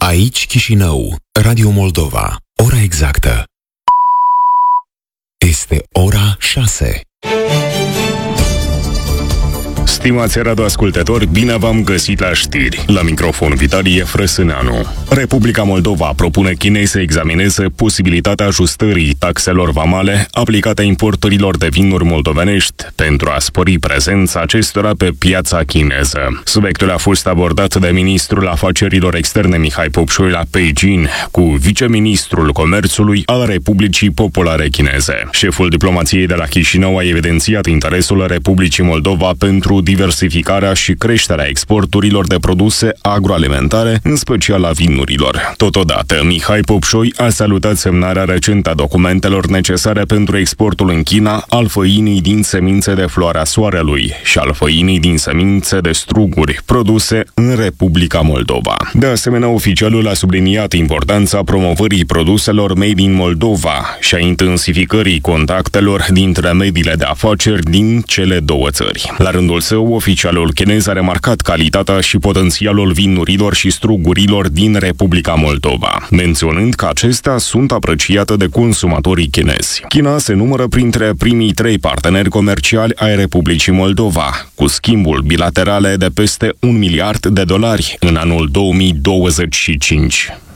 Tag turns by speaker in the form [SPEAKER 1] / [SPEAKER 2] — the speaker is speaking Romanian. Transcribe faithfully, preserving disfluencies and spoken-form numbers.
[SPEAKER 1] Aici Chișinău, Radio Moldova. Ora exactă este ora șase.
[SPEAKER 2] Stimați radioascultători, bine v-am găsit la știri. La microfon Vitalie Frăsâneanu. Republica Moldova propune Chinei să examineze posibilitatea ajustării taxelor vamale aplicate importurilor de vinuri moldovenești pentru a spori prezența acestora pe piața chineză. Subiectul a fost abordat de ministrul afacerilor externe Mihai Popșoi la Beijing cu viceministrul comerțului al Republicii Populare Chineze. Șeful diplomației de la Chișinău a evidențiat interesul Republicii Moldova pentru diversificarea și creșterea exporturilor de produse agroalimentare, în special a vinurilor. Totodată, Mihai Popșoi a salutat semnarea recentă a documentelor necesare pentru exportul în China al făinii din semințe de floarea soarelui și al făinii din semințe de struguri, produse în Republica Moldova. De asemenea, oficialul a subliniat importanța promovării produselor made in Moldova și a intensificării contactelor dintre mediile de afaceri din cele două țări. La rândul său, oficialul chinez a remarcat calitatea și potențialul vinurilor și strugurilor din Republica Moldova, menționând că acestea sunt apreciate de consumatorii chinezi. China se numără printre primii trei parteneri comerciali ai Republicii Moldova, cu schimbul bilaterale de peste un miliard de dolari în anul două mii douăzeci și cinci.